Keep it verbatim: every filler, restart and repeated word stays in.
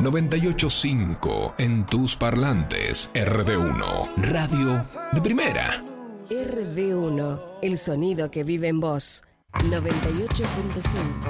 noventa y ocho punto cinco en tus parlantes. R D uno, radio de primera. R D uno, el sonido que vive en vos. noventa y ocho punto cinco.